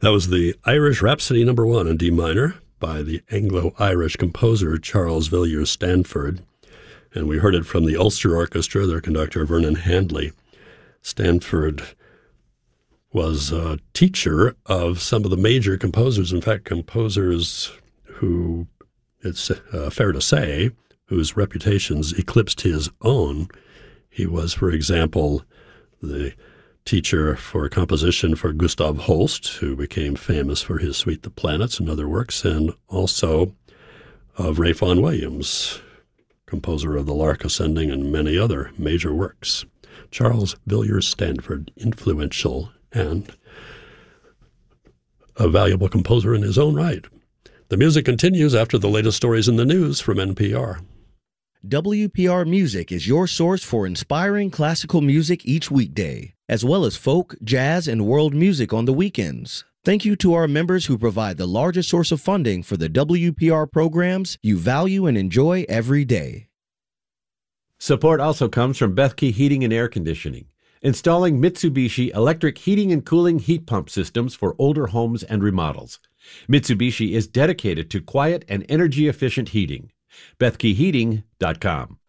That was the Irish Rhapsody No. 1 in D minor by the Anglo-Irish composer Charles Villiers Stanford. And we heard it from the Ulster Orchestra, their conductor Vernon Handley. Stanford was a teacher of some of the major composers, in fact, composers who, it's fair to say, whose reputations eclipsed his own. He was, for example, the teacher for composition for Gustav Holst, who became famous for his Suite the Planets and other works, and also of Ray Vaughan Williams, composer of The Lark Ascending and many other major works. Charles Villiers Stanford, influential and a valuable composer in his own right. The music continues after the latest stories in the news from NPR. WPR Music is your source for inspiring classical music each weekday, as well as folk, jazz, and world music on the weekends. Thank you to our members who provide the largest source of funding for the WPR programs you value and enjoy every day. Support also comes from Bethke Heating and Air Conditioning, installing Mitsubishi electric heating and cooling heat pump systems for older homes and remodels. Mitsubishi is dedicated to quiet and energy-efficient heating. BethkeHeating.com.